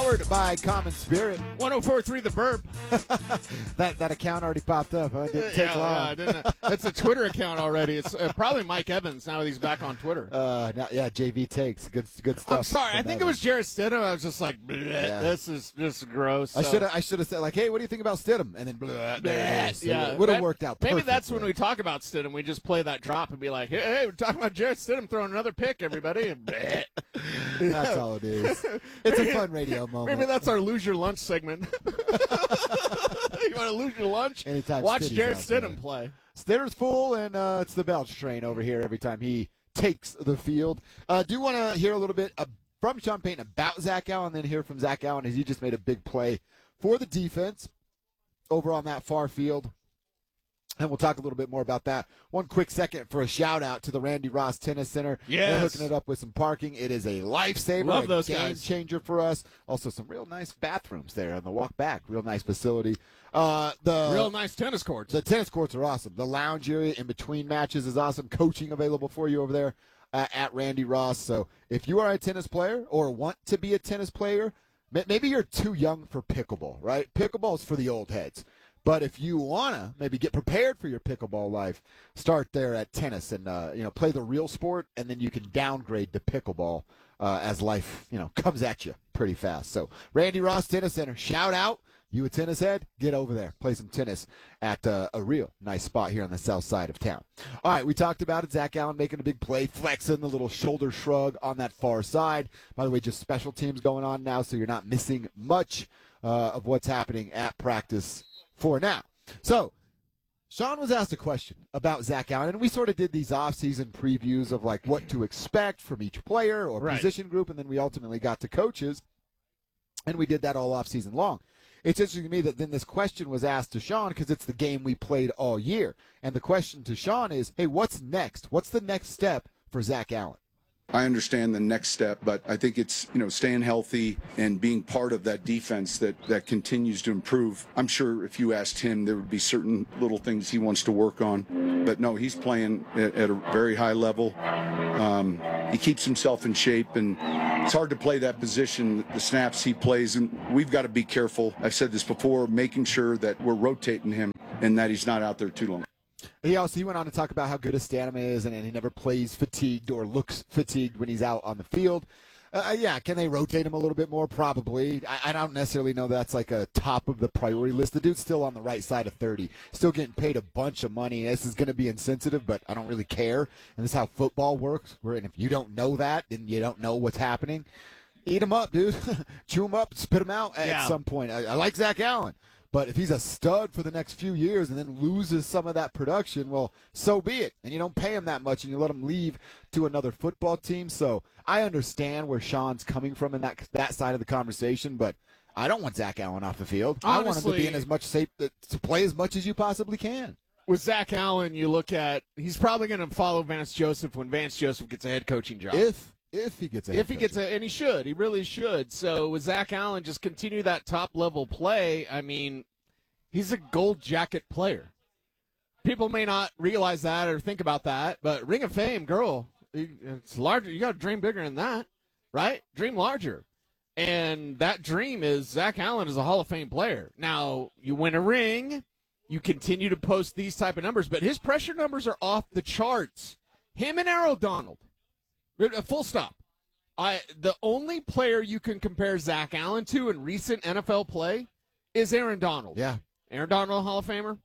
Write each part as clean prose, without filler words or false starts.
Powered by Common Spirit. 104.3 The Burp. That account already popped up. Huh? Didn't take long. That's a Twitter account already. It's probably Mike Evans now that he's back on Twitter. JV takes good stuff. I'm sorry. I think it was Jarrett Stidham. I was just like, this is just gross. I should have said, like, hey, what do you think about Stidham? And then, there it is. Yeah, would have worked out perfectly. Maybe that's when we talk about Stidham. We just play that drop and be like, hey, we're talking about Jarrett Stidham throwing another pick, everybody. And that's all it is. It's a fun radio moment. Maybe that's our lose your lunch segment. You want to lose your lunch? Anytime watch Stidham's Jarrett out there. Stidham play. Stidham's full, and it's the Belch train over here every time he takes the field. Do want to hear a little bit from Sean Payton about Zach Allen, then hear from Zach Allen as he just made a big play for the defense over on that far field. And we'll talk a little bit more about that. One quick second for a shout-out to the Randy Ross Tennis Center. Yes. They're hooking it up with some parking. It is a lifesaver, Love those game guys. changer for us. Also, some real nice bathrooms there on the walk back. Real nice facility. Real nice tennis courts. The tennis courts are awesome. The lounge area in between matches is awesome. Coaching available for you over there at Randy Ross. So if you are a tennis player or want to be a tennis player, maybe you're too young for pickleball, right? Pickleball is for the old heads. But if you want to maybe get prepared for your pickleball life, start there at tennis and play the real sport, and then you can downgrade to pickleball as life comes at you pretty fast. So Randy Ross Tennis Center, shout out. You a tennis head? Get over there. Play some tennis at a real nice spot here on the south side of town. All right, we talked about it. Zach Allen making a big play, flexing the little shoulder shrug on that far side. By the way, just special teams going on now, so you're not missing much of what's happening at practice for now. So, Sean was asked a question about Zach Allen, and we sort of did these off-season previews of like what to expect from each player or position group, and then we ultimately got to coaches, and we did that all off-season long. It's interesting to me that then this question was asked to Sean because it's the game we played all year, and the question to Sean is, hey, what's next? What's the next step for Zach Allen? I understand the next step, but I think it's, staying healthy and being part of that defense that continues to improve. I'm sure if you asked him, there would be certain little things he wants to work on. But no, he's playing at a very high level. He keeps himself in shape, and it's hard to play that position, the snaps he plays. And we've got to be careful. I've said this before, making sure that we're rotating him and that he's not out there too long. He went on to talk about how good his stamina is, and he never plays fatigued or looks fatigued when he's out on the field. Can they rotate him a little bit more? Probably. I don't necessarily know that's like a top of the priority list. The dude's still on the right side of 30, still getting paid a bunch of money. This is going to be insensitive, but I don't really care. And this is how football works. And if you don't know that, then you don't know what's happening. Eat him up, dude. Chew him up, spit him out at some point. I like Zach Allen. But if he's a stud for the next few years and then loses some of that production, well, so be it. And you don't pay him that much and you let him leave to another football team. So I understand where Sean's coming from in that side of the conversation, but I don't want Zach Allen off the field. Honestly, I want him to be in as much shape to play as much as you possibly can. With Zach Allen, you look at he's probably going to follow Vance Joseph when Vance Joseph gets a head coaching job. If he gets and he should. He really should. So with Zach Allen, just continue that top-level play. I mean, he's a gold jacket player. People may not realize that or think about that, but Ring of Fame, girl, it's larger. You got to dream bigger than that, right? Dream larger. And that dream is Zach Allen is a Hall of Fame player. Now, you win a ring, you continue to post these type of numbers, but his pressure numbers are off the charts. Him and Aaron Donald. Full stop. The only player you can compare Zach Allen to in recent NFL play is Aaron Donald. Yeah. Aaron Donald, a Hall of Famer?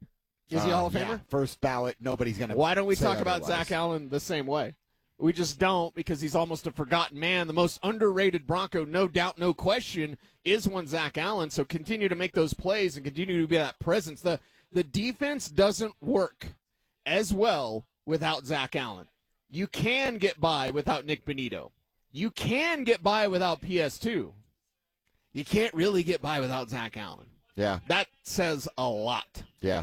Is he a Hall of Famer? First ballot. Nobody's going to. Why don't we talk otherwise. about Zach Allen the same way? We just don't, because he's almost a forgotten man. The most underrated Bronco, no doubt, no question, is one Zach Allen. So continue to make those plays and continue to be that presence. The defense doesn't work as well without Zach Allen. You can get by without Nick Benito. You can get by without PS2. You can't really get by without Zach Allen. Yeah. That says a lot. Yeah.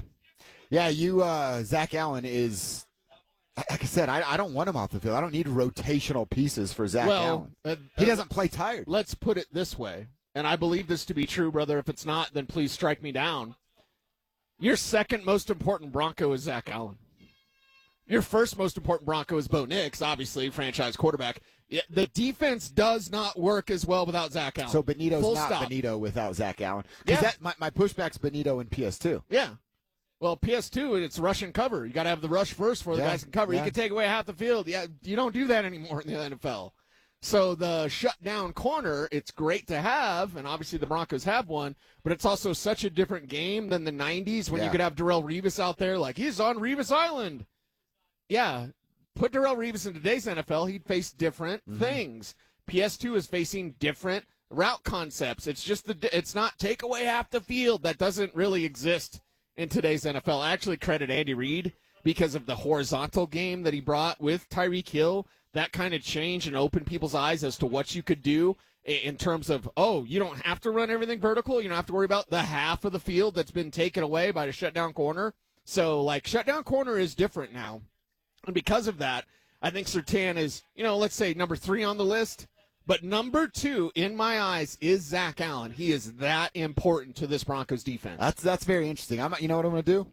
Yeah, Zach Allen is, like I said, I don't want him off the field. I don't need rotational pieces for Zach Allen. He doesn't play tired. Let's put it this way, and I believe this to be true, brother. If it's not, then please strike me down. Your second most important Bronco is Zach Allen. Your first most important Bronco is Bo Nix, obviously, franchise quarterback. Yeah, the defense does not work as well without Zach Allen. So Benito's Full not stop. Benito without Zach Allen. Because my pushback's Benito in PS2. Yeah. Well, PS2, it's rush and cover. You got to have the rush first before the guys can cover. Yeah. You can take away half the field. Yeah, you don't do that anymore in the NFL. So the shutdown corner, it's great to have, and obviously the Broncos have one, but it's also such a different game than the 90s when you could have Darrelle Revis out there like, he's on Revis Island. Yeah, put Darrelle Revis in today's NFL, he'd face different things. PS2 is facing different route concepts. It's just it's not take away half the field. That doesn't really exist in today's NFL. I actually credit Andy Reid because of the horizontal game that he brought with Tyreek Hill. That kind of changed and opened people's eyes as to what you could do in terms of, you don't have to run everything vertical. You don't have to worry about the half of the field that's been taken away by the shutdown corner. So, shutdown corner is different now. And because of that, I think Surtain is, let's say number 3 on the list. But number 2, in my eyes, is Zach Allen. He is that important to this Broncos defense. That's very interesting. You know what I'm going to do?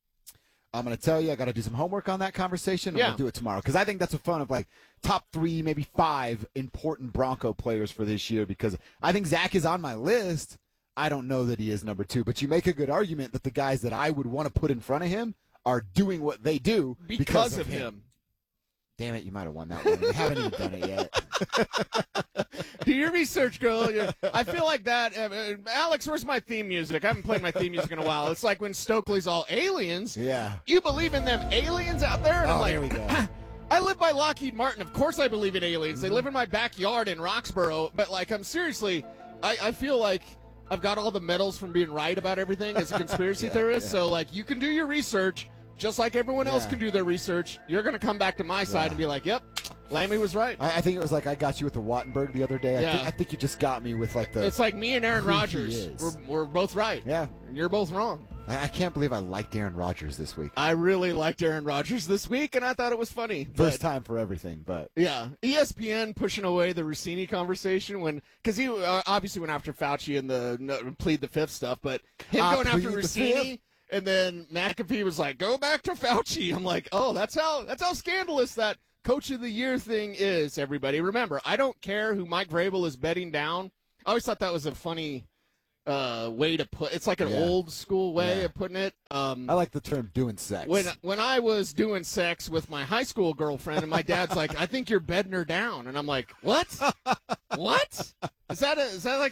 I'm going to tell you I got to do some homework on that conversation. I'm going to do it tomorrow because I think that's a fun of top 3, maybe 5 important Bronco players for this year because I think Zach is on my list. I don't know that he is number 2, but you make a good argument that the guys that I would want to put in front of him are doing what they do because of him. Damn it, you might have won that one. You haven't even done it yet. Do your research, girl. I feel like that. Alex, where's my theme music? I haven't played my theme music in a while. It's like when Stokely's all aliens. Yeah. You believe in them aliens out there? And I'm like, here we go. I live by Lockheed Martin. Of course I believe in aliens. They live in my backyard in Roxborough. But, I'm seriously, I feel like I've got all the medals from being right about everything as a conspiracy theorist. So, you can do your research. Just like everyone else can do their research, you're going to come back to my side and be like, yep, Lammy was right. I think it was I got you with the Wattenberg the other day. I think you just got me with the... It's like me and Aaron Rodgers. We're both right. Yeah. And you're both wrong. I can't believe I liked Aaron Rodgers this week. I really liked Aaron Rodgers this week, and I thought it was funny. First time for everything, but... Yeah. ESPN pushing away the Rossini conversation because he obviously went after Fauci and the plead the fifth stuff, but him going after Rossini... And then McAfee was like, go back to Fauci. I'm like, that's how scandalous that Coach of the Year thing is, everybody. Remember, I don't care who Mike Vrabel is betting down. I always thought that was a funny way to put it's like an old school way of putting it. I like the term doing sex. When I was doing sex with my high school girlfriend, and my dad's like, I think you're bedding her down. And I'm like, what? What? Is that like,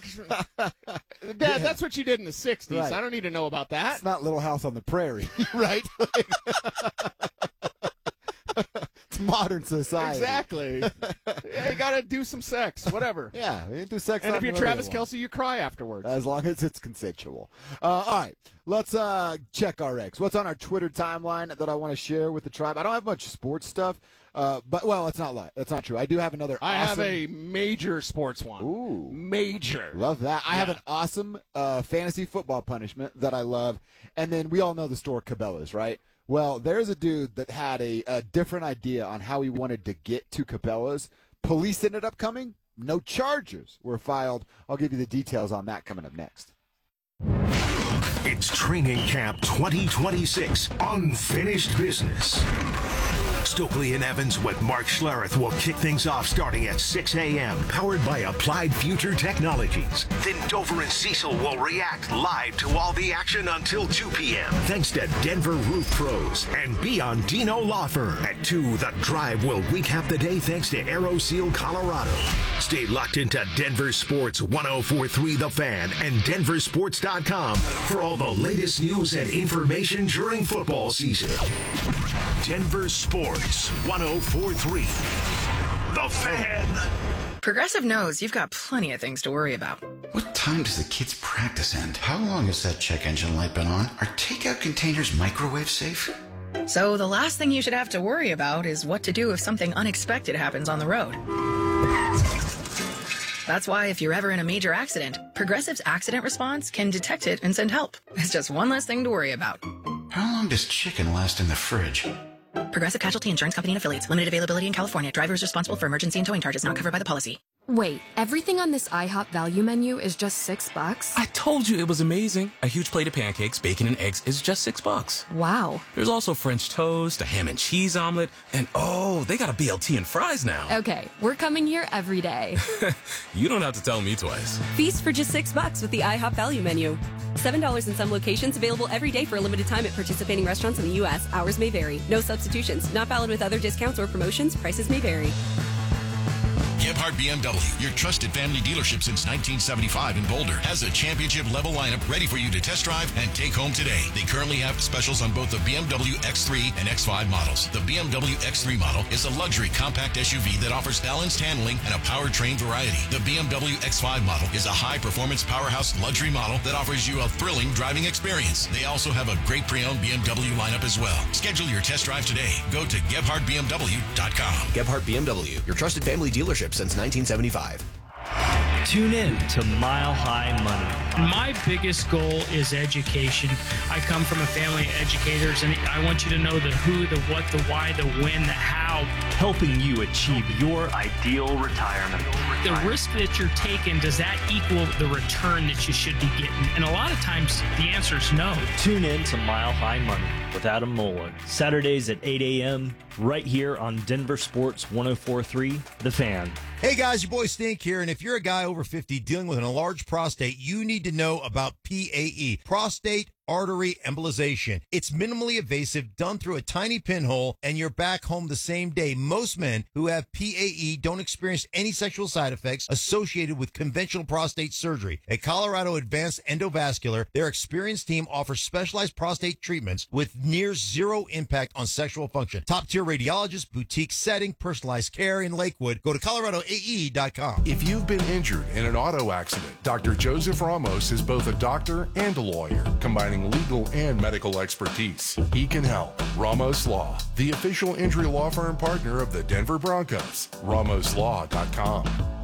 Dad, that's what you did in the 60s. Right. I don't need to know about that. It's not Little House on the Prairie. Right? It's modern society. Exactly. Yeah, you got to do some sex, whatever. Yeah, you do sex. And if you're Travis Kelce, you cry afterwards. As long as it's consensual. All right, let's check our X. What's on our Twitter timeline that I want to share with the tribe? I don't have much sports stuff. That's not true. I do have another. I have a major sports one. Ooh, major. Love that. I have an awesome fantasy football punishment that I love, and then we all know the store Cabela's, right? Well, there's a dude that had a different idea on how he wanted to get to Cabela's. Police ended up coming. No charges were filed. I'll give you the details on that coming up next. It's Training Camp 2026, Unfinished Business. Stokely and Evans with Mark Schlereth will kick things off starting at 6 a.m., powered by Applied Future Technologies. Then Dover and Cecil will react live to all the action until 2 p.m. Thanks to Denver Roof Pros and Beyond Dino Law Firm. At 2, The Drive will recap the day thanks to AeroSeal Colorado. Stay locked into Denver Sports 104.3 The Fan and denversports.com for all the latest news and information during football season. Denver Sports 104.3 The Fan. Progressive knows you've got plenty of things to worry about. What time does the kids' practice end? How long has that check engine light been on? Are takeout containers microwave safe? So the last thing you should have to worry about is what to do if something unexpected happens on the road. That's why if you're ever in a major accident, Progressive's accident response can detect it and send help. It's just one less thing to worry about. How long does chicken last in the fridge? Progressive Casualty Insurance Company and Affiliates. Limited availability in California. Driver is responsible for emergency and towing charges not covered by the policy. Wait, everything on this IHOP value menu is just $6? I told you it was amazing. A huge plate of pancakes, bacon, and eggs is just $6. Wow. There's also French toast, a ham and cheese omelet, and oh, they got a BLT and fries now. Okay, we're coming here every day. You don't have to tell me twice. Feast for just $6 with the IHOP value menu. $7 in some locations, available every day for a limited time at participating restaurants in the U.S. Hours may vary. No substitutions. Not valid with other discounts or promotions. Prices may vary. Gebhardt BMW, your trusted family dealership since 1975 in Boulder, has a championship-level lineup ready for you to test drive and take home today. They currently have specials on both the BMW X3 and X5 models. The BMW X3 model is a luxury compact SUV that offers balanced handling and a powertrain variety. The BMW X5 model is a high-performance powerhouse luxury model that offers you a thrilling driving experience. They also have a great pre-owned BMW lineup as well. Schedule your test drive today. Go to GebhardtBMW.com. Gebhardt BMW, your trusted family dealership since 1975. Tune in to Mile High Money. My biggest goal is education. I come from a family of educators, and I want you to know the who, the what, the why, the when, the how. Helping you achieve your ideal retirement. The risk that you're taking, does that equal the return that you should be getting? And a lot of times, the answer is no. Tune in to Mile High Money with Adam Moeller. Saturdays at 8 a.m. right here on Denver Sports 104.3, The Fan. Hey guys, your boy Stink here, and if you're a guy over 50 dealing with an enlarged prostate, you need to know about PAE, prostate artery embolization. It's minimally invasive, done through a tiny pinhole, and you're back home the same day. Most men who have PAE don't experience any sexual side effects associated with conventional prostate surgery. At Colorado Advanced Endovascular, their experienced team offers specialized prostate treatments with near zero impact on sexual function. Top-tier radiologists, boutique setting, personalized care in Lakewood. Go to ColoradoAE.com. If you've been injured in an auto accident, Dr. Joseph Ramos is both a doctor and a lawyer, combining legal and medical expertise. He can help. Ramos Law, the official injury law firm partner of the Denver Broncos. RamosLaw.com.